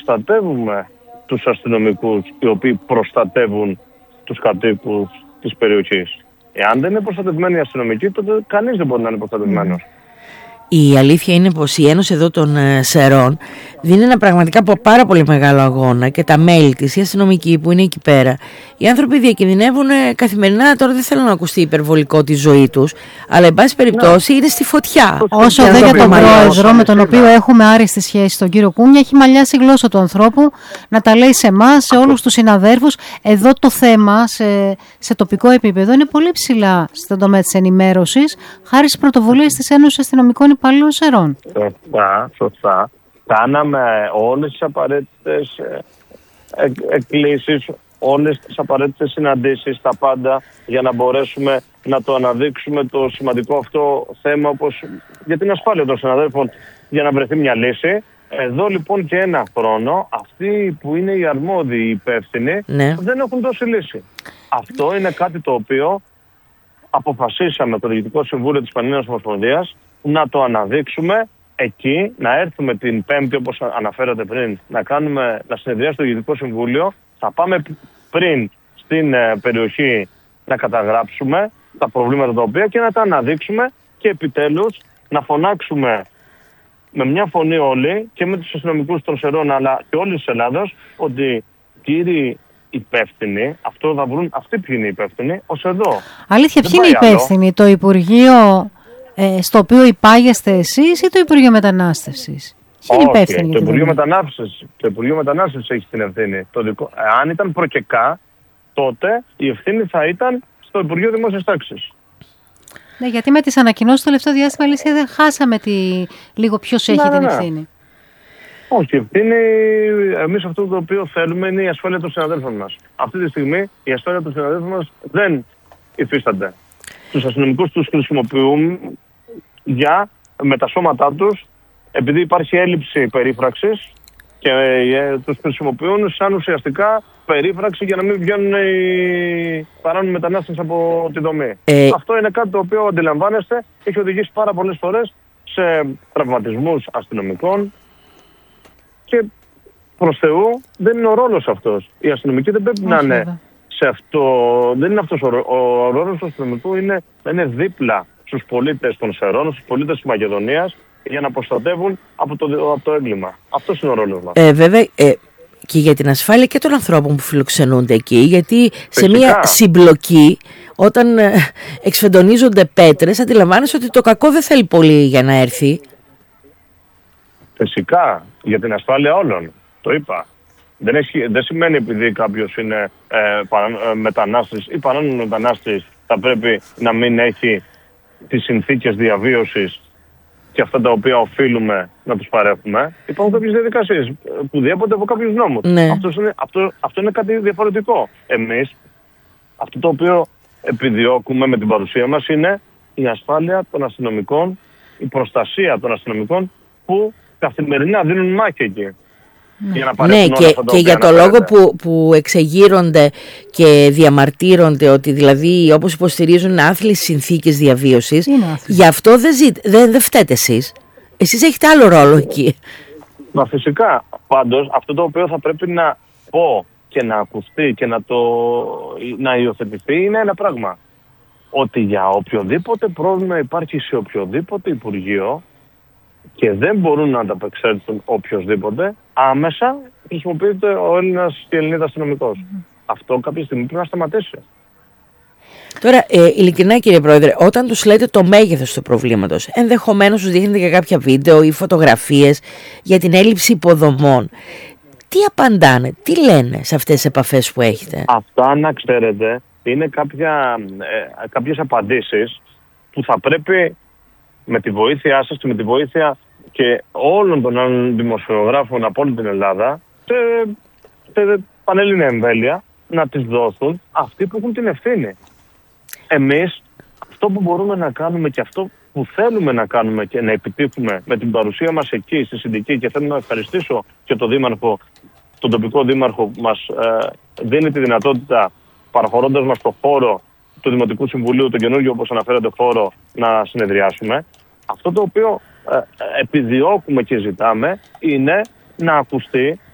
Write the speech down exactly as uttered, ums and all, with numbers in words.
προστατεύουμε τους αστυνομικούς οι οποίοι προστατεύουν τους κατοίκους της περιοχής. Εάν δεν είναι προστατευμένοι οι αστυνομικοί, τότε κανείς δεν μπορεί να είναι προστατευμένος. Η αλήθεια είναι πως η Ένωση εδώ των ε, Σερών δίνει ένα πραγματικά πάρα πολύ μεγάλο αγώνα και τα μέλη της, οι αστυνομικοί που είναι εκεί πέρα, οι άνθρωποι διακινδυνεύουν ε, καθημερινά. Τώρα δεν θέλω να ακουστεί υπερβολικό τη ζωή τους, αλλά εν πάση περιπτώσει είναι στη φωτιά. Όσο δε για τον πρόεδρο με τον οποίο έχουμε άριστη σχέση, τον κύριο Κούνια, έχει μαλλιάσει η γλώσσα του ανθρώπου να τα λέει σε εμάς, σε όλους τους συναδέρφους. Εδώ το θέμα σε, σε τοπικό επίπεδο είναι πολύ ψηλά στον τομέα της ενημέρωσης, χάρη στις πρωτοβουλίες της Ένωσης Αστυνομικών Υπαλλήλων Σερών. Σωστά, σωστά. Κάναμε όλες τις απαραίτητες ε, εκκλήσεις, όλες τις απαραίτητες συναντήσεις, τα πάντα, για να μπορέσουμε να το αναδείξουμε το σημαντικό αυτό θέμα, όπως για την ασφάλεια των συναδέλφων, για να βρεθεί μια λύση. Εδώ λοιπόν και ένα χρόνο αυτοί που είναι οι αρμόδιοι, οι υπεύθυνοι, ναι, δεν έχουν δώσει λύση. Αυτό είναι κάτι το οποίο αποφασίσαμε το Διοικητικό Συμβούλιο της Πανελλήνιας Ομοσπονδίας να το αναδείξουμε εκεί, να έρθουμε την Πέμπτη, όπως αναφέρατε πριν, να, κάνουμε, να συνεδριάσει το Διοικητικό Συμβούλιο. Θα πάμε πριν στην ε, περιοχή να καταγράψουμε τα προβλήματα τα οποία και να τα αναδείξουμε και επιτέλους να φωνάξουμε με μια φωνή όλοι και με τους αστυνομικούς των Σερών αλλά και όλης της Ελλάδος ότι κύριοι υπεύθυνοι, αυτό θα βρουν αυτοί ποιοι είναι οι υπεύθυνοι, ως εδώ. Αλήθεια, ποιοι είναι οι υπεύθυνοι, το Υπουργείο ε, στο οποίο υπάγεστε εσείς ή το Υπουργείο Μετανάστευσης? Όχι, υπεύθυνοι, το, Υπουργείο Μετανάστευσης, το Υπουργείο Μετανάστευσης έχει την ευθύνη. Το δικό, αν ήταν προκεκά, τότε η ευθύνη θα ήταν στο Υπουργείο Δημόσιας Τάξης. Ναι, γιατί με τις ανακοινώσεις το τελευταίο διάστημα λύση, δεν χάσαμε τη... λίγο ποιος έχει ναι, την ευθύνη. Ναι. Όχι, ευθύνη, εμείς αυτό το οποίο θέλουμε είναι η ασφάλεια των συναδέλφων μας. Αυτή τη στιγμή η ασφάλεια των συναδέλφων μας δεν υφίστανται. Τους αστυνομικούς τους χρησιμοποιούν για με τα σώματά τους, επειδή υπάρχει έλλειψη περίφραξης και ε, τους χρησιμοποιούν σαν ουσιαστικά περίφραξη για να μην βγαίνουν οι παράνομοι μετανάστες από τη δομή. Ε... Αυτό είναι κάτι το οποίο αντιλαμβάνεστε έχει οδηγήσει πάρα πολλές φορές σε τραυματισμούς αστυνομικών και προς Θεού δεν είναι ο ρόλος αυτός. Οι αστυνομικοί δεν πρέπει να είναι σε αυτό, δεν είναι αυτός ο, ο ρόλος του αστυνομικού, είναι να είναι δίπλα στους πολίτες των Σερών, στους πολίτες της Μακεδονίας, για να προστατεύουν από το, από το έγκλημα. Αυτός είναι ο ρόλος μας. Ε, βέβαια, ε, και για την ασφάλεια και των ανθρώπων που φιλοξενούνται εκεί, γιατί φυσικά, σε μια συμπλοκή, όταν ε, εξφεντονίζονται πέτρες, αντιλαμβάνεσαι ότι το κακό δεν θέλει πολύ για να έρθει. Φυσικά, για την ασφάλεια όλων. Το είπα. Δεν, έχει, δεν σημαίνει επειδή κάποιος είναι ε, παρα, ε, μετανάστης ή παράνομος μετανάστης θα πρέπει να μην έχει τις συνθήκες διαβίωσης και αυτά τα οποία οφείλουμε να τους παρέχουμε. Υπάρχουν κάποιες διαδικασίες που διέπονται από κάποιους νόμους. Ναι. Αυτό, είναι, αυτό, αυτό είναι κάτι διαφορετικό. Εμείς, αυτό το οποίο επιδιώκουμε με την παρουσία μας είναι η ασφάλεια των αστυνομικών, η προστασία των αστυνομικών που καθημερινά δίνουν μάχη εκεί. Ναι, για ναι και, και για το λόγο που, που εξεγείρονται και διαμαρτύρονται ότι δηλαδή όπως υποστηρίζουν άθλιες συνθήκες διαβίωσης, γι' αυτό δεν, ζη, δεν, δεν φταίτε εσείς. Εσείς έχετε άλλο ρόλο εκεί. Μα φυσικά. Πάντως αυτό το οποίο θα πρέπει να πω και να ακουστεί και να, το, να υιοθετηθεί είναι ένα πράγμα. Ότι για οποιοδήποτε πρόβλημα υπάρχει σε οποιοδήποτε Υπουργείο και δεν μπορούν να ανταπεξέλθουν οποιοσδήποτε, άμεσα χρησιμοποιείται ο Έλληνας και η Ελληνίδα αστυνομικός. Mm-hmm. Αυτό κάποια στιγμή πρέπει να σταματήσει. Τώρα, ε, ειλικρινά κύριε Πρόεδρε, όταν τους λέτε το μέγεθος του προβλήματος, ενδεχομένως τους δείχνετε και κάποια βίντεο ή φωτογραφίες για την έλλειψη υποδομών. Τι απαντάνε, τι λένε σε αυτές τις επαφές που έχετε? Αυτά, να ξέρετε, είναι κάποια, ε, κάποιες απαντήσεις που θα πρέπει με τη βοήθειά σας και με τη βοήθεια και όλων των άλλων δημοσιογράφων από όλη την Ελλάδα σε, σε πανελλήνια εμβέλεια να τις δώσουν αυτοί που έχουν την ευθύνη. Εμείς αυτό που μπορούμε να κάνουμε και αυτό που θέλουμε να κάνουμε και να επιτύχουμε με την παρουσία μας εκεί στη Συνδική, και θέλω να ευχαριστήσω και τον Δήμαρχο, τον τοπικό Δήμαρχο που μας ε, δίνει τη δυνατότητα, παραχωρώντας μας το χώρο του Δημοτικού Συμβουλίου, τον καινούργιο όπως αναφέρατε χώρο, να συνεδριάσουμε. Αυτό το οποίο ε, επιδιώκουμε και ζητάμε είναι να ακουστεί